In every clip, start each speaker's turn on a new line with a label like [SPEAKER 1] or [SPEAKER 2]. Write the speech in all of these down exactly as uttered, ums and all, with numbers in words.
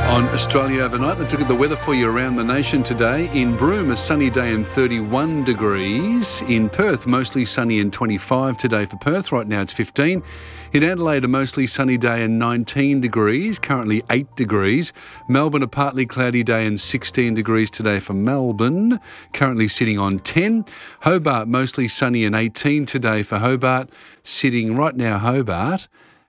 [SPEAKER 1] On Australia Overnight, let's look at the weather for you around the nation today. In Broome, a sunny day and thirty-one degrees. In Perth, mostly sunny and twenty-five today for Perth. Right now it's fifteen. In Adelaide, a mostly sunny day and nineteen degrees, currently eight degrees. Melbourne, a partly cloudy day and sixteen degrees today for Melbourne, currently sitting on ten. Hobart, mostly sunny and eighteen today for Hobart. Sitting right now, Hobart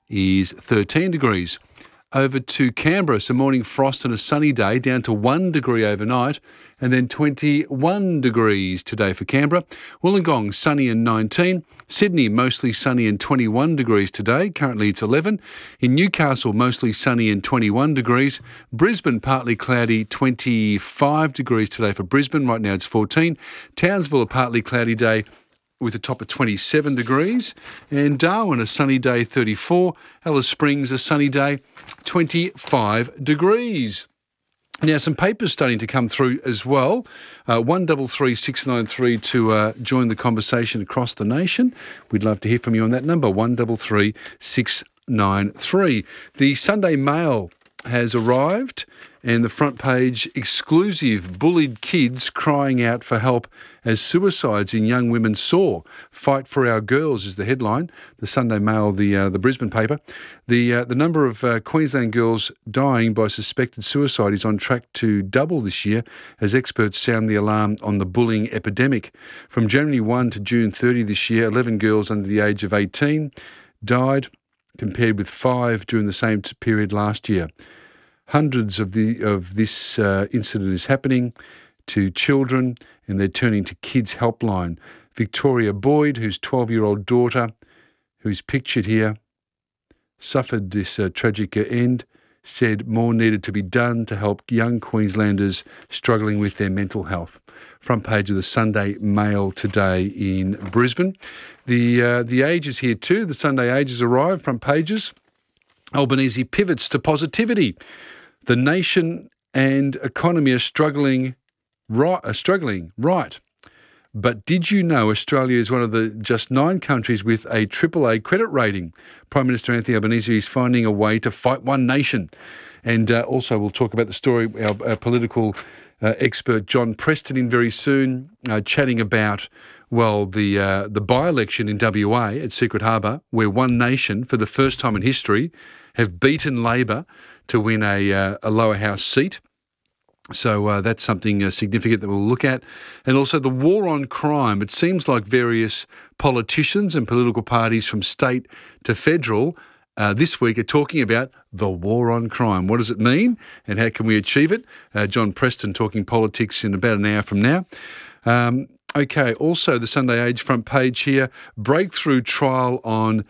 [SPEAKER 1] is thirteen degrees. Over to Canberra, some morning frost and a sunny day, down to one degree overnight, and then twenty-one degrees today for Canberra. Wollongong, sunny and nineteen. Sydney, mostly sunny and twenty-one degrees today. Currently it's eleven. In Newcastle, mostly sunny and twenty-one degrees. Brisbane, partly cloudy, twenty-five degrees today for Brisbane. Right now it's fourteen. Townsville, a partly cloudy day with a top of twenty-seven degrees. And Darwin, a sunny day, thirty-four. Alice Springs, a sunny day, twenty-five degrees. Now, some papers starting to come through as well. Uh, one double three six nine three to uh, join the conversation across the nation. We'd love to hear from you on that number, one double three six nine three. The Sunday Mail has arrived, and the front page, exclusive, bullied kids crying out for help as suicides in young women soar. Fight for our girls is the headline. The Sunday Mail, the uh, the Brisbane paper. The uh, the number of uh, Queensland girls dying by suspected suicide is on track to double this year as experts sound the alarm on the bullying epidemic. From January first to June thirtieth this year, eleven girls under the age of eighteen died, compared with five during the same period last year. Hundreds of the of this uh, incident is happening to children, and they're turning to Kids Helpline. Victoria Boyd, whose twelve-year-old daughter, who's pictured here, suffered this uh, tragic end, said more needed to be done to help young Queenslanders struggling with their mental health. Front page of the Sunday Mail today in Brisbane. The uh, the Age is here too. The Sunday Age has arrived. Front pages. Albanese pivots to positivity. The nation and economy are struggling, right? Are struggling, right? But did you know Australia is one of the just nine countries with a triple A credit rating? Prime Minister Anthony Albanese is finding a way to fight one nation. And uh, also we'll talk about the story, our, our political uh, expert John Preston in very soon, uh, chatting about, well, the uh, the by-election in W A at Secret Harbour, where One Nation, for the first time in history, have beaten Labor to win a, uh, a lower house seat. So uh, that's something uh, significant that we'll look at. And also the war on crime. It seems like various politicians and political parties from state to federal uh, this week are talking about the war on crime. What does it mean and how can we achieve it? Uh, John Preston talking politics in about an hour from now. Um, okay, also the Sunday Age front page here, breakthrough trial on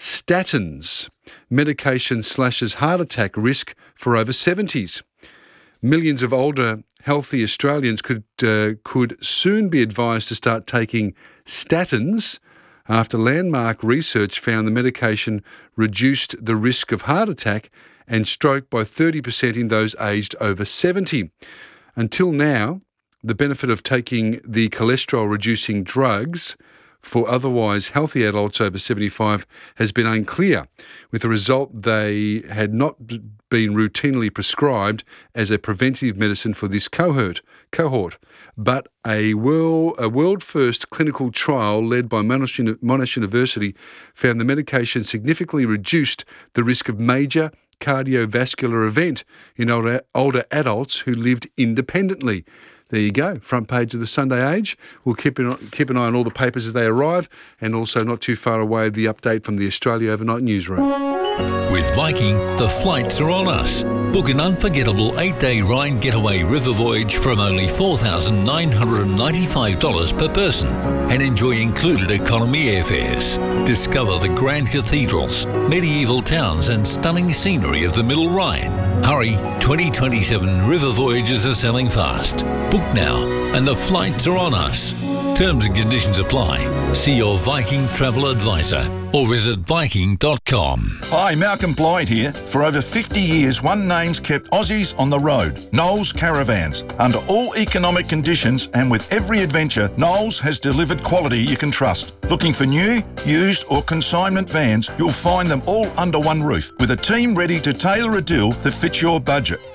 [SPEAKER 1] statins. Medication slashes heart attack risk for over seventies. Millions of older, healthy Australians could uh, could soon be advised to start taking statins after landmark research found the medication reduced the risk of heart attack and stroke by thirty percent in those aged over seventy. Until now, the benefit of taking the cholesterol-reducing drugs for otherwise healthy adults over seventy-five has been unclear, with the result they had not been routinely prescribed as a preventive medicine for this cohort. cohort. But a world, a world-first clinical trial led by Monash, Monash University found the medication significantly reduced the risk of major cardiovascular event in older, older adults who lived independently. There you go, front page of the Sunday Age. We'll keep an, keep an eye on all the papers as they arrive, and also not too far away, the update from the Australia Overnight newsroom.
[SPEAKER 2] With Viking, the flights are on us. Book an unforgettable eight-day Rhine getaway river voyage from only four thousand nine hundred ninety-five dollars per person and enjoy included economy airfares. Discover the grand cathedrals, medieval towns and stunning scenery of the Middle Rhine. Hurry, twenty twenty-seven river voyages are selling fast. Book now and the flights are on us. Terms and conditions apply. See your Viking travel advisor or visit viking dot com.
[SPEAKER 3] Hi, Malcolm Blyde here. For over fifty years, One Name's kept Aussies on the road. Knowles Caravans. Under all economic conditions and with every adventure, Knowles has delivered quality you can trust. Looking for new, used or consignment vans, you'll find them all under one roof with a team ready to tailor a deal that fits your budget.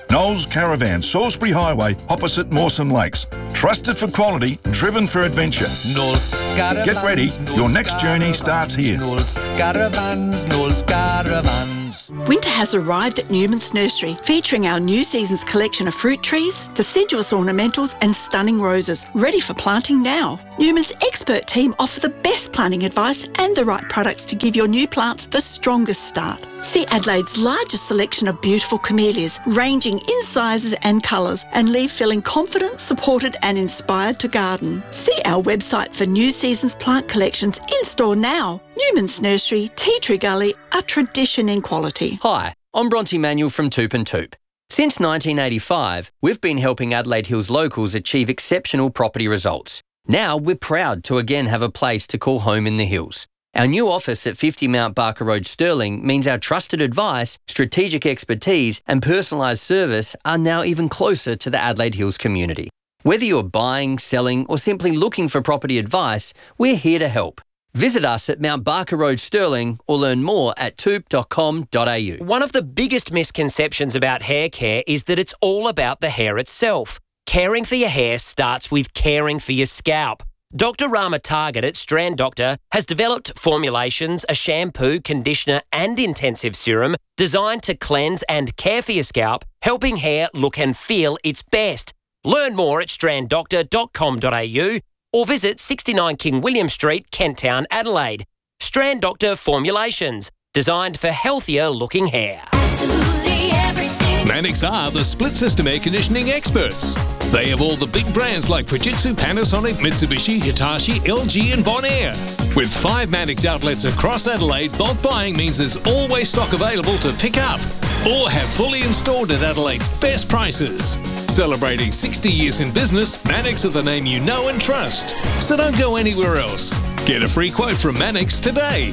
[SPEAKER 3] Knowles Caravan, Salisbury Highway, opposite Mawson Lakes. Trusted for quality, driven for adventure.
[SPEAKER 4] Knowles Caravans.
[SPEAKER 3] Get ready,
[SPEAKER 4] Knowles
[SPEAKER 3] your next journey
[SPEAKER 4] Caravans,
[SPEAKER 3] starts here.
[SPEAKER 4] Knowles Caravans, Knowles Caravans.
[SPEAKER 5] Winter has arrived at Newman's Nursery, featuring our new season's collection of fruit trees, deciduous ornamentals and stunning roses, ready for planting now. Newman's expert team offer the best planting advice and the right products to give your new plants the strongest start. See Adelaide's largest selection of beautiful camellias, ranging in sizes and colours, and leave feeling confident, supported and inspired to garden. See our website for new season's plant collections in store now. Newman's Nursery, Tea Tree Gully, a tradition in quality.
[SPEAKER 6] Hi, I'm Bronte Manuel from Toop and Toop. Since nineteen eighty-five, we've been helping Adelaide Hills locals achieve exceptional property results. Now we're proud to again have a place to call home in the hills. Our new office at fifty Mount Barker Road, Stirling, means our trusted advice, strategic expertise and personalised service are now even closer to the Adelaide Hills community. Whether you're buying, selling or simply looking for property advice, we're here to help. Visit us at Mount Barker Road, Stirling, or learn more at toop dot com dot a u.
[SPEAKER 7] One of the biggest misconceptions about hair care is that it's all about the hair itself. Caring for your hair starts with caring for your scalp. Doctor Rama Target at Strand Doctor has developed formulations, a shampoo, conditioner and intensive serum designed to cleanse and care for your scalp, helping hair look and feel its best. Learn more at strand doctor dot com dot a u or visit sixty-nine King William Street, Kent Town, Adelaide. Strand Doctor Formulations, designed for healthier looking hair.
[SPEAKER 8] Absolutely everything.
[SPEAKER 9] Mannix are the split system air conditioning experts. They have all the big brands like Fujitsu, Panasonic, Mitsubishi, Hitachi, L G and Bonaire. With five Mannix outlets across Adelaide, bulk buying means there's always stock available to pick up or have fully installed at Adelaide's best prices. Celebrating sixty years in business, Mannix are the name you know and trust. So don't go anywhere else. Get a free quote from Mannix today.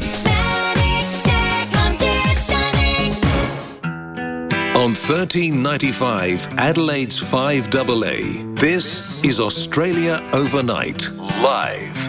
[SPEAKER 8] Mannix Air Conditioning.
[SPEAKER 2] On thirteen ninety-five, Adelaide's five A A. This is Australia Overnight, live.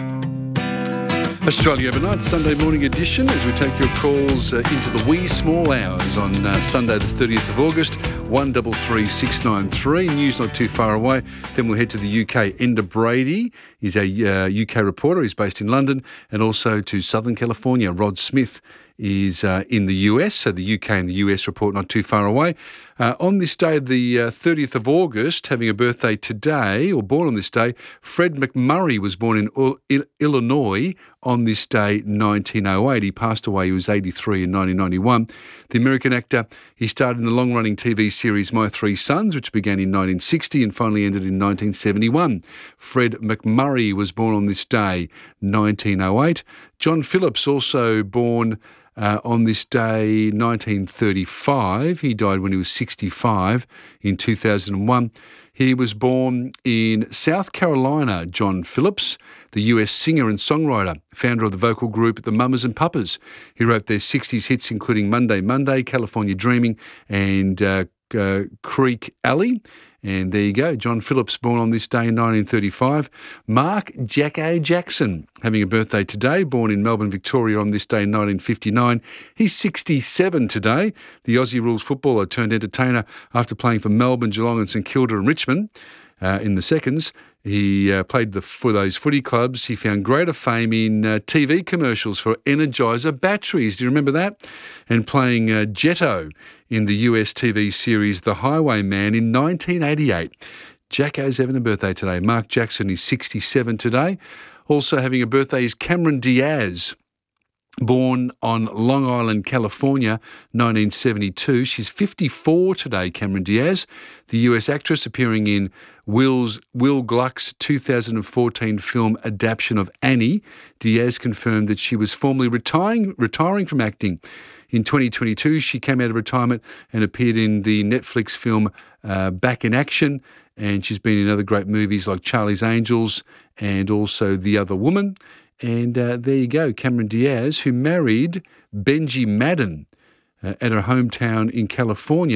[SPEAKER 1] Australia Overnight, Sunday morning edition, as we take your calls uh, into the wee small hours on uh, Sunday the thirtieth of August, one three three six nine three. News not too far away. Then we'll head to the U K. Enda Brady is a uh, U K reporter. He's based in London. And also to Southern California. Rod Smith is uh, in the U S, so the U K and the U S report not too far away. Uh, on this day, the uh, thirtieth of August, having a birthday today, or born on this day, Fred McMurray was born in Il- Illinois on this day, nineteen oh eight. He passed away, he was eighty-three in nineteen ninety-one. The American actor, he starred in the long-running T V series My Three Sons, which began in nineteen sixty and finally ended in nineteen seventy-one. Fred McMurray was born on this day, nineteen oh eight. John Phillips, also born Uh, on this day, nineteen thirty-five. He died when he was sixty-five in two thousand one. He was born in South Carolina, John Phillips, the U S singer and songwriter, founder of the vocal group The Mamas and Papas. He wrote their sixties hits, including Monday Monday, California Dreaming, and uh, uh, Creek Alley. And there you go, John Phillips, born on this day in nineteen thirty-five. Mark Jacko Jackson, having a birthday today, born in Melbourne, Victoria on this day in nineteen fifty-nine. He's sixty-seven today. The Aussie rules footballer turned entertainer after playing for Melbourne, Geelong and St Kilda and Richmond uh, in the seconds. He uh, played the, for those footy clubs. He found greater fame in uh, T V commercials for Energizer batteries. Do you remember that? And playing uh, Jetto in the U S T V series The Highwayman in nineteen eighty-eight. Jacko's having a birthday today. Mark Jackson is sixty-seven today. Also having a birthday is Cameron Diaz, born on Long Island, California, nineteen seventy-two. She's fifty-four today, Cameron Diaz, the U S actress appearing in Will's, Will Gluck's two thousand fourteen film adaptation of Annie. Diaz confirmed that she was formally retiring, retiring from acting. In twenty twenty-two, she came out of retirement and appeared in the Netflix film uh, Back in Action, and she's been in other great movies like Charlie's Angels and also The Other Woman. And uh, there you go, Cameron Diaz, who married Benji Madden uh, at her hometown in California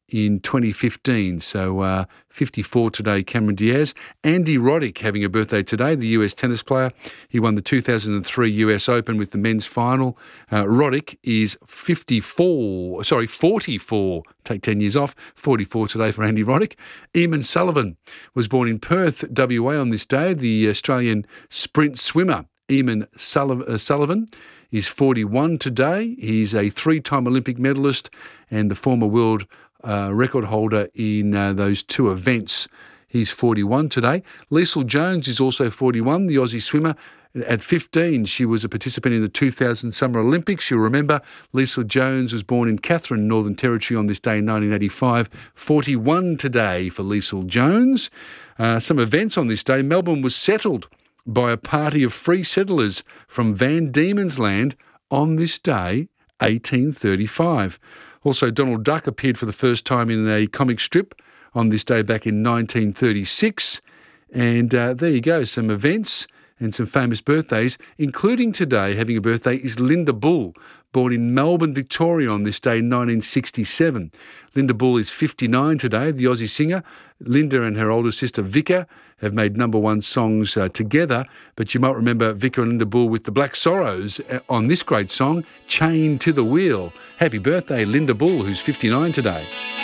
[SPEAKER 1] in twenty fifteen. So uh, fifty-four today, Cameron Diaz. Andy Roddick having a birthday today, the U S tennis player. He won the two thousand three U S Open with the men's final. Uh, Roddick is fifty-four, sorry, forty-four. Take ten years off. forty-four today for Andy Roddick. Eamon Sullivan was born in Perth, W A on this day. The Australian sprint swimmer, Eamon Sulliv- uh, Sullivan, is forty-one today. He's a three-time Olympic medalist and the former world uh, record holder in uh, those two events. He's forty-one today. Liesl Jones is also forty-one, the Aussie swimmer. At fifteen, she was a participant in the two thousand Summer Olympics. You'll remember Liesl Jones was born in Katherine, Northern Territory on this day in nineteen eighty-five. forty-one today for Liesl Jones. Uh, some events on this day. Melbourne was settled by a party of free settlers from Van Diemen's Land on this day, eighteen thirty-five. Also, Donald Duck appeared for the first time in a comic strip on this day back in nineteen thirty-six. And uh, there you go, some events and some famous birthdays, including today, having a birthday, is Linda Bull, born in Melbourne, Victoria on this day in nineteen sixty-seven. Linda Bull is fifty-nine today, the Aussie singer. Linda and her older sister Vika have made number one songs uh, together, but you might remember Vika and Linda Bull with the Black Sorrows on this great song, Chained to the Wheel. Happy birthday, Linda Bull, who's fifty-nine today.